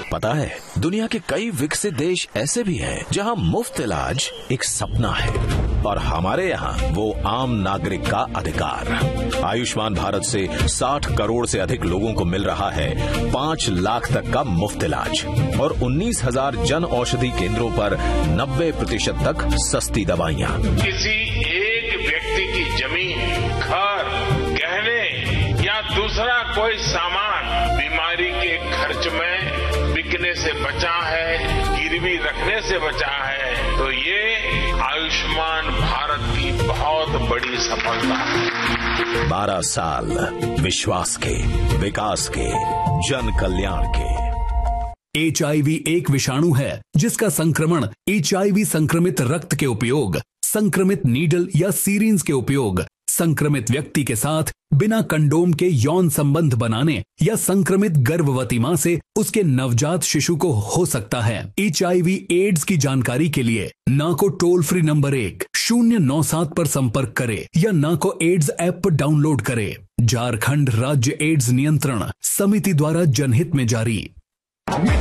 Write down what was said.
पता है, दुनिया के कई विकसित देश ऐसे भी हैं जहां मुफ्त इलाज एक सपना है और हमारे यहाँ वो आम नागरिक का अधिकार। आयुष्मान भारत से 60 करोड़ से अधिक लोगों को मिल रहा है 5 लाख तक का मुफ्त इलाज और 19,000 जन औषधि केंद्रों पर 90% तक सस्ती दवाइयाँ। किसी एक व्यक्ति की जमीन, घर, गहने या दूसरा कोई सामान बीमारी के खर्च में बिकने से बचा है, गिरवी रखने से बचा है, तो ये आयुष्मान भारत की बहुत बड़ी सफलता है। 12 साल विश्वास के, विकास के, जन कल्याण के। HIV एक विषाणु है जिसका संक्रमण HIV संक्रमित रक्त के उपयोग, संक्रमित नीडल या सीरिंज के उपयोग, संक्रमित व्यक्ति के साथ बिना कंडोम के यौन संबंध बनाने या संक्रमित गर्भवती मां से उसके नवजात शिशु को हो सकता है। HIV एड्स की जानकारी के लिए ना को टोल फ्री नंबर 1097 पर संपर्क करे या ना को एड्स ऐप पर डाउनलोड करे। झारखंड राज्य एड्स नियंत्रण समिति द्वारा जनहित में जारी।